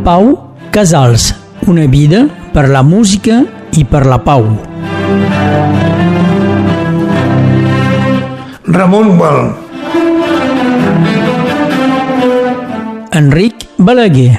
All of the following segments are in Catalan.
Pau Casals, una vida per la música i per la pau. Ramon Gual. Enric Balaguer.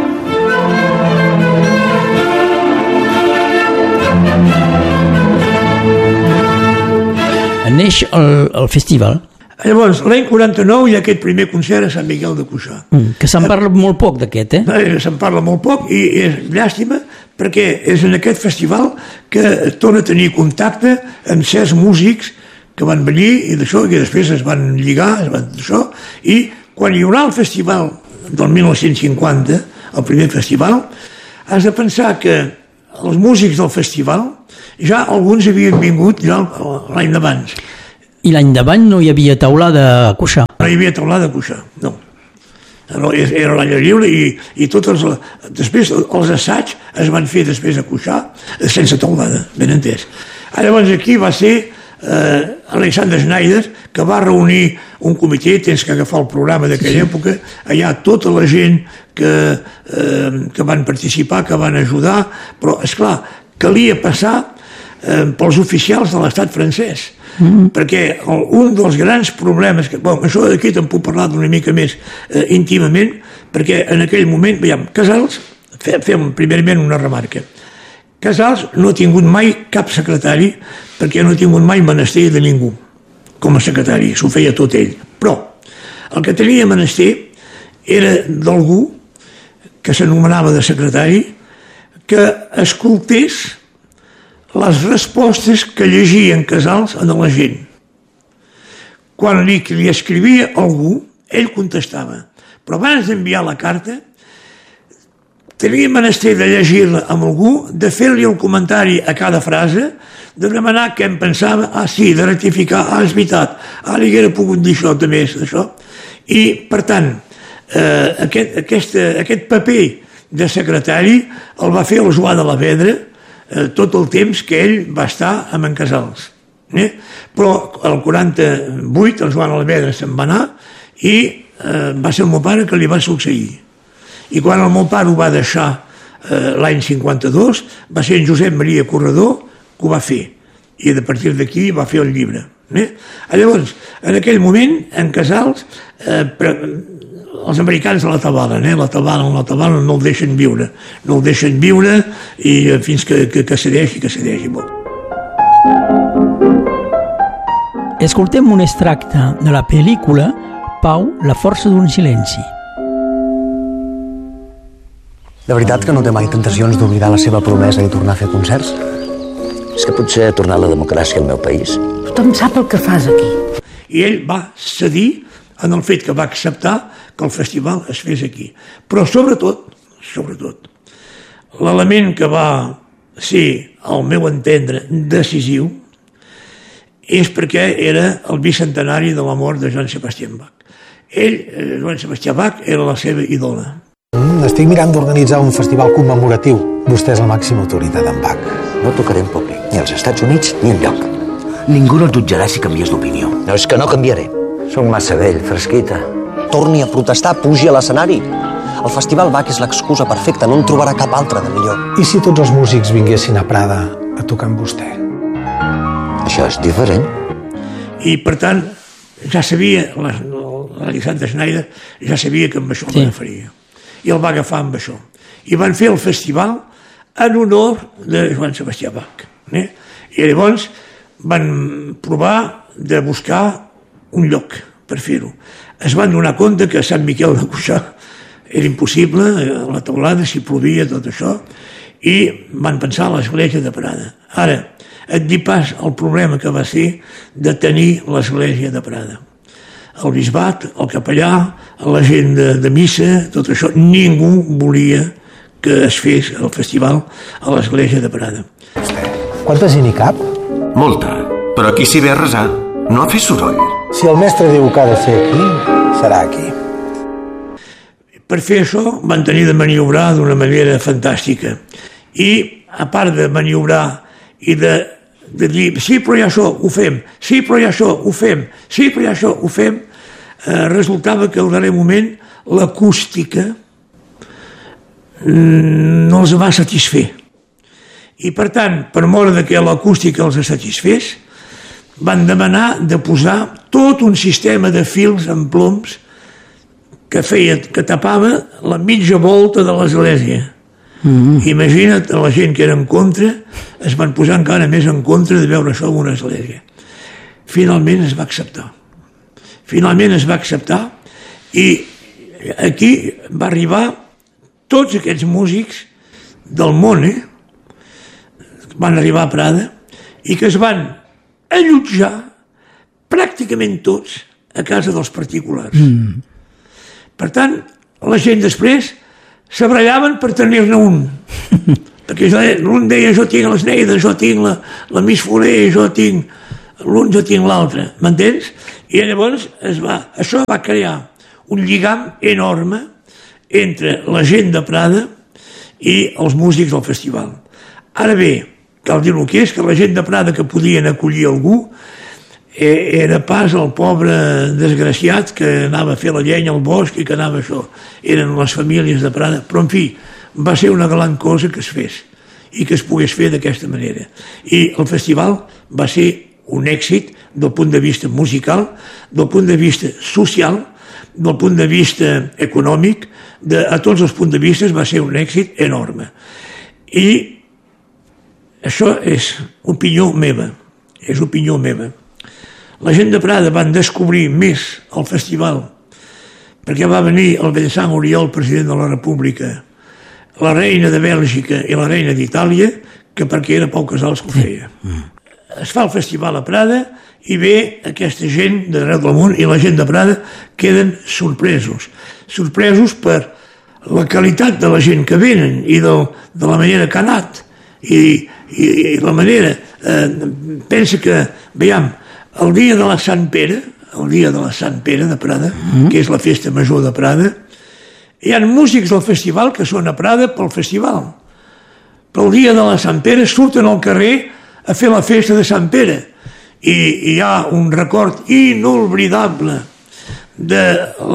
Neix el festival. Llavors, l'any 49 hi ha aquest primer concert a Sant Miquel de Cuixà. Que se'n parla molt poc d'aquest, Se'n parla molt poc i és llàstima perquè és en aquest festival que torna a tenir contacte amb certs músics que van venir i d'això, que després es van lligar, i quan hi haurà el festival del 1950, el primer festival, has de pensar que els músics del festival ja alguns havien vingut ja l'any d'abans. I l'any d'abans no hi havia taulada a Cuixà. No hi havia taulada a Cuixà, no. Era l'aire lliure i tots després els assaigs es van fer després a Cuixà sense taulada, ben entès. Llavors aquí va ser Alexander Schneider, que va reunir un comitè, tens que agafar el programa d'aquella època, allà tota la gent que van participar, que van ajudar, però esclar, calia passar pels oficials de l'estat francès, perquè un dels grans problemes, això d'aquí te'n puc parlar una mica més íntimament, perquè en aquell moment, veiem, Casals, fem primerament una remarca, Casals no ha tingut mai cap secretari perquè no ha tingut mai menester de ningú com a secretari, s'ho feia tot ell. Però el que tenia menester era d'algú que s'anomenava de secretari que escoltés les respostes que llegien Casals a la gent. Quan li escrivia algú, ell contestava. Però abans d'enviar la carta, tenia menester de llegir-la amb algú, de fer-li el comentari a cada frase, de demanar què em pensava, sí, de rectificar, és veritat, li haguera pogut dir això també, d'això. I, per tant, aquest paper de secretari el va fer el Joan de la Vedra tot el temps que ell va estar amb en Casals. Però el 48 el Joan de la Vedra se'n va anar i va ser el meu pare que li va succeir. I quan el meu pare ho va deixar l'any 52, va ser en Josep Maria Corredor que ho va fer. I a partir d'aquí va fer el llibre. Llavors, en aquell moment, en Casals, els americans la tabalen, la tabalen, no el deixen viure. No el deixen viure i fins que cedeixi molt. Escoltem un extracte de la pel·lícula Pau, la força d'un silenci. De veritat que no té mai tentacions d'oblidar la seva promesa i tornar a fer concerts? És que potser ha tornat la democràcia al meu país. Tothom sap el que fas aquí. I ell va cedir en el fet que va acceptar que el festival es fes aquí. Però sobretot, l'element que va ser, al meu entendre, decisiu, és perquè era el bicentenari de la mort de Joan Sebastián Bach. Ell, Joan Sebastián Bach, era la seva ídola. Estic mirant d'organitzar un festival commemoratiu. Vostè és la màxima autoritat en Bach. No tocaré en públic, ni als Estats Units ni enlloc. Ningú no et jutjarà si canvies d'opinió. No, és que no canviaré. Soc massa vell, fresquita. Torni a protestar, pugi a l'escenari. El Festival Bach és l'excusa perfecta, no en trobarà cap altra de millor. I si tots els músics vinguessin a Prada a tocar amb vostè? Això és diferent. I, per tant, ja sabia, l'Alexander Schneider ja sabia que amb això l'agafaria. I el va agafar amb això. I van fer el festival en honor de Joan Sebastián Bach. I llavors van provar de buscar un lloc per fer-ho. Es van donar compte que a Sant Miquel de Cuixà era impossible, la teulada, si plovia, tot això, i van pensar a l'església de Prada. Ara, et dic pas el problema que va ser de tenir l'església de Prada. El bisbat, el capellà, la gent de missa, tot això, ningú volia que es fes el festival a l'església de Prada. Quanta gent hi cap? Molta, però aquí s'hi ve a resar, no a fer soroll. Si el mestre diu que ha de ser aquí, serà aquí. Per fer això van tenir de maniobrar d'una manera fantàstica. I, a part de maniobrar i de dir, sí, però hi ha això, ho fem, sí, però hi ha això, ho fem, sí, però hi ha això, ho fem, resultava que al darrer moment l'acústica no els va satisfer. I per tant, per mort que l'acústica els satisfés, van demanar de posar tot un sistema de fils amb ploms que tapava la mitja volta de l'església. Imagina't, la gent que era en contra es van posar encara més en contra de veure això en una església. Finalment es va acceptar i aquí va arribar tots aquests músics del món, van arribar a Prada i que es van allotjar pràcticament tots a casa dels particulars. Per tant, la gent després s'abrellaven per tenir-ne un. Perquè l'un deia, jo tinc les Neides, jo tinc la Miss Foler, jo tinc l'altre, m'entens? I llavors això va crear un lligam enorme entre la gent de Prada i els músics del festival. Ara bé, cal dir el que és, que la gent de Prada que podien acollir algú era pas el pobre desgraciat que anava a fer la llenya al bosc i que anava això. Eren les famílies de Prada, però en fi, va ser una gran cosa que es fes i que es pogués fer d'aquesta manera. I el festival va ser un èxit del punt de vista musical, del punt de vista social, del punt de vista econòmic, a tots els punts de vista va ser un èxit enorme. I això és opinió meva, La gent de Prada van descobrir més el festival perquè va venir el Vincent Auriol, president de la República, la reina de Bèlgica i la reina d'Itàlia, que perquè era Pau Casals que ho feia. Es fa el festival a Prada i ve aquesta gent d'arreu del món i la gent de Prada queden sorpresos per la qualitat de la gent que venen i de la manera que ha anat i la manera pensa que, veiem, el dia de la Sant Pere de Prada, que és la festa major de Prada, hi ha músics del festival que són a Prada pel festival. Però el dia de la Sant Pere surten al carrer a fer la festa de Sant Pere i hi ha un record inoblidable de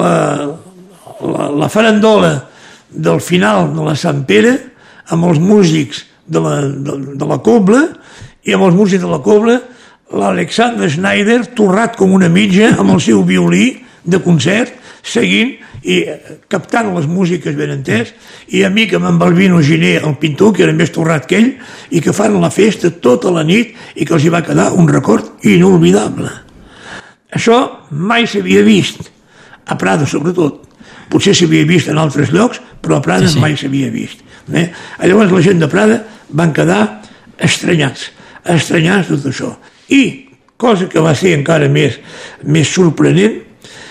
la farandola del final de la Sant Pere amb els músics de la Cobla i amb els músics de la Cobla l'Alexander Schneider torrat com una mitja amb el seu violí de concert seguint i captant les músiques ben entès i a mi que amb en Balbino Giner el pintor que era més torrat que ell i que fan la festa tota la nit i que els hi va quedar un record inolvidable. Això mai s'havia vist a Prada sobretot, potser s'havia vist en altres llocs però a Prada mai s'havia vist. Llavors la gent de Prada van quedar estranyats tot això. I, cosa que va ser encara més sorprenent,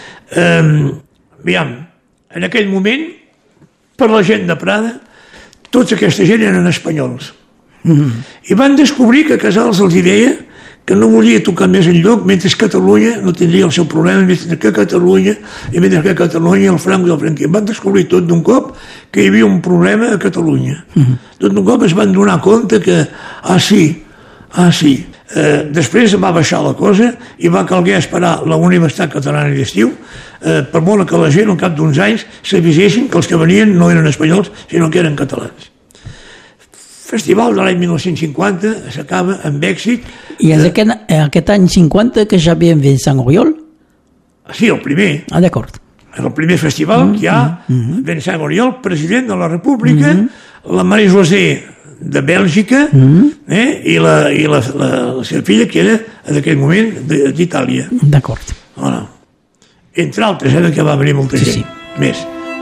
en aquell moment, per la gent de Prada, tota aquesta gent eren espanyols. I van descobrir que Casals els deia que no volia tocar més enlloc mentre Catalunya no tindria el seu problema, mentre que Catalunya el Franco i el Franquisme. Van descobrir tot d'un cop que hi havia un problema a Catalunya. Tot d'un cop es van donar compte que, sí. Després va baixar la cosa i va calguer esperar la Universitat Catalana d'Estiu per molt que la gent al cap d'uns anys s'avisessin que els que venien no eren espanyols sinó que eren catalans. Festival de l'any 1950 s'acaba amb èxit. I és aquest any 50 que ja havien Vincent Auriol? Sí, el primer. D'acord. El primer festival que hi ha Vincent Auriol, president de la República, la Marie-José de Bèlgica i la seva filla que era en aquell moment d'Itàlia. D'acord. Entre altres, que va venir molta gent més.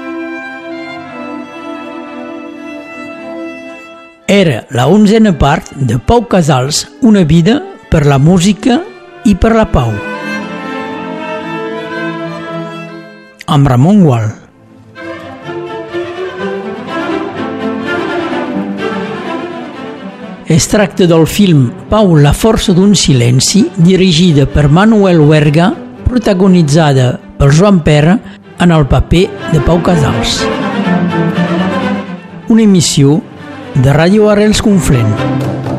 Era la 11a part de Pau Casals, una vida per la música i per la pau. Amb Ramon Gual. Es tracta del film Pau, la força d'un silenci, dirigida per Manuel Huerga, protagonitzada per Joan Perra en el paper de Pau Casals. Una emissió de Ràdio Arrels Conflent.